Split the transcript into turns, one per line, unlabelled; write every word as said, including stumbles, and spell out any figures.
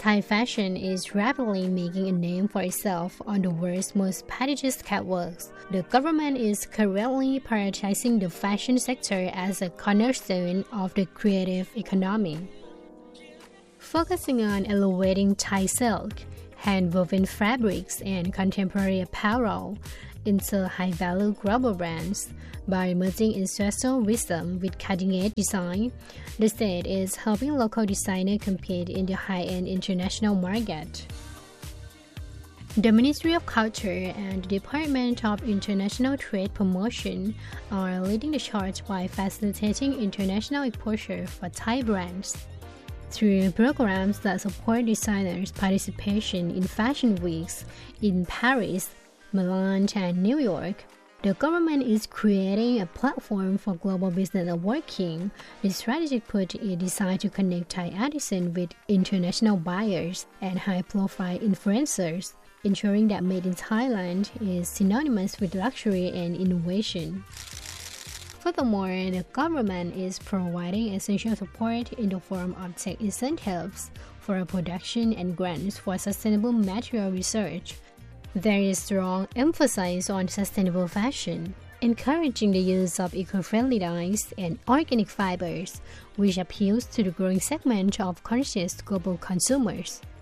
Thai fashion is rapidly making a name for itself on the world's most prestigious catwalks. The government is currently prioritizing the fashion sector as a cornerstone of the creative economy. Focusing on elevating Thai silk, hand-woven fabrics, and contemporary apparel into high-value global brands. By merging industrial wisdom with cutting-edge design, the state is helping local designers compete in the high-end international market. The Ministry of Culture and the Department of International Trade Promotion are leading the charge by facilitating international exposure for Thai brands. Through programs that support designers' participation in fashion weeks in Paris, Milan, and New York, the government is creating a platform for global business networking. The strategic push is designed to connect Thai artisans with international buyers and high-profile influencers, ensuring that Made in Thailand is synonymous with luxury and innovation. Furthermore, the government is providing essential support in the form of tech incentives for production and grants for sustainable material research. There is strong emphasis on sustainable fashion, encouraging the use of eco-friendly dyes and organic fibers, which appeals to the growing segment of conscious global consumers.